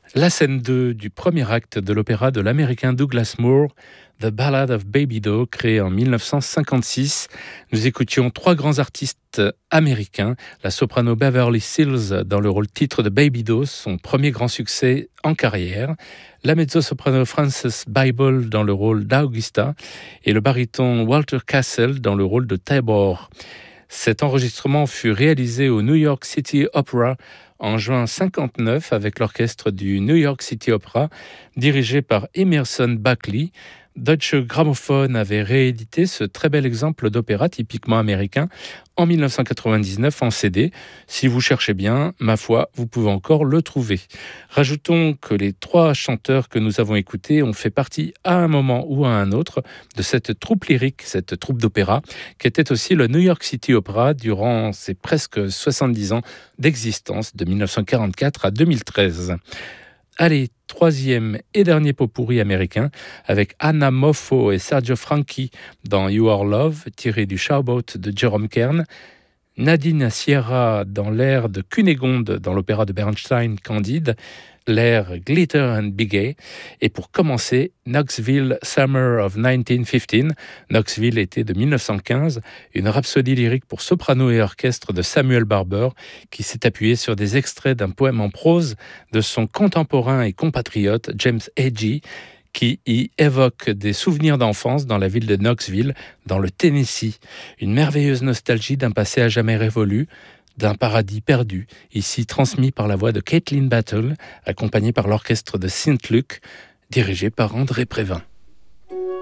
La scène 2 du premier acte de l'opéra de l'américain Douglas Moore, The Ballad of Baby Doe, créé en 1956. Nous écoutions trois grands artistes américains, la soprano Beverly Sills dans le rôle titre de Baby Doe, son premier grand succès en carrière, la mezzo-soprano Frances Bible dans le rôle d'Augusta et le baryton Walter Castle dans le rôle de Tabor. Cet enregistrement fut réalisé au New York City Opera en juin 1959 avec l'orchestre du New York City Opera dirigé par Emerson Buckley. Deutsche Grammophon avait réédité ce très bel exemple d'opéra typiquement américain en 1999 en CD. Si vous cherchez bien, ma foi, vous pouvez encore le trouver. Rajoutons que les trois chanteurs que nous avons écoutés ont fait partie à un moment ou à un autre de cette troupe lyrique, cette troupe d'opéra, qui était aussi le New York City Opera durant ses presque 70 ans d'existence, de 1944 à 2013. Allez, troisième et dernier pot pourri américain avec Anna Moffo et Sergio Franchi dans You Are Love, tiré du Showboat de Jerome Kern, Nadine Sierra dans l'air de Cunégonde dans l'opéra de Bernstein Candide, l'air Glitter and Bigay, et pour commencer, Knoxville Summer of 1915. Knoxville était de 1915, une rhapsodie lyrique pour soprano et orchestre de Samuel Barber, qui s'est appuyé sur des extraits d'un poème en prose de son contemporain et compatriote James Agee, qui y évoque des souvenirs d'enfance dans la ville de Knoxville, dans le Tennessee. Une merveilleuse nostalgie d'un passé à jamais révolu, d'un paradis perdu, ici transmis par la voix de Caitlin Battle, accompagnée par l'orchestre de Saint Luke, dirigé par André Prévin.